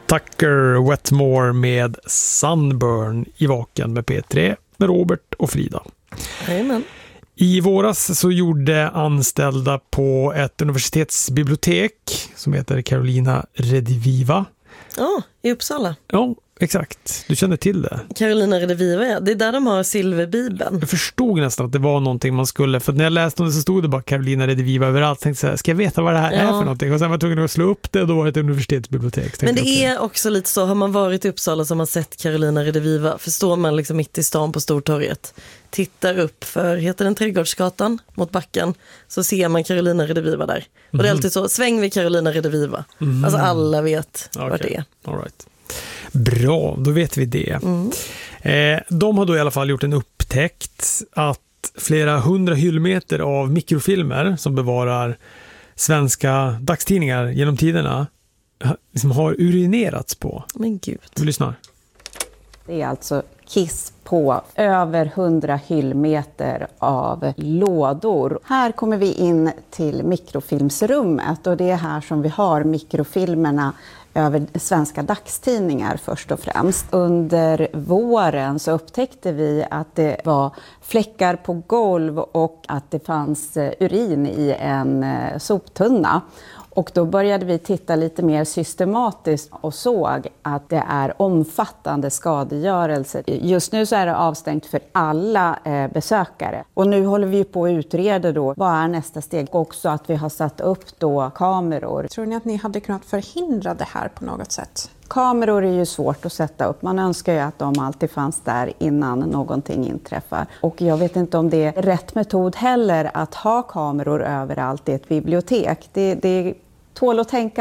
Tucker Wetmore med Sunburn i Vaken med P3 med Robert och Frida. Amen. I våras så gjorde anställda på ett universitetsbibliotek som heter Carolina Rediviva. Ja, i Uppsala. Ja, exakt. Du känner till det. Carolina Rediviva, ja. Det är där de har silverbibeln. Jag förstod nästan att det var någonting man skulle, för när jag läste om det så stod det bara Carolina Rediviva överallt. Tänkte så här, ska jag veta vad det här är för någonting? Och sen var jag tvungen att slå upp det och då var det ett universitetsbibliotek. Men det är också lite så, har man varit i Uppsala så har man sett Carolina Rediviva, förstår man liksom mitt i stan på Stortorget, tittar upp för, heter den Trädgårdsgatan mot backen, så ser man Carolina Rediviva där. Och det är alltid så, sväng vid Carolina Rediviva. Alltså alla vet vart det är. All right. Bra, då vet vi det. De har då i alla fall gjort en upptäckt att flera 100 hyllmeter av mikrofilmer som bevarar svenska dagstidningar genom tiderna liksom har urinerats på. Men gud. Vi lyssnar. Det är alltså kiss på över 100 hyllmeter av lådor. Här kommer vi in till mikrofilmsrummet och det är här som vi har mikrofilmerna över svenska dagstidningar först och främst. Under våren så upptäckte vi att det var fläckar på golv och att det fanns urin i en soptunna. Och då började vi titta lite mer systematiskt och såg att det är omfattande skadegörelse. Just nu så är det avstängt för alla besökare. Och nu håller vi på att utreda då, vad är nästa steg? Också att vi har satt upp då kameror. Tror ni att ni hade kunnat förhindra det här på något sätt? Kameror är ju svårt att sätta upp. Man önskar ju att de alltid fanns där innan någonting inträffar. Och jag vet inte om det är rätt metod heller att ha kameror överallt i ett bibliotek. Det tål att tänka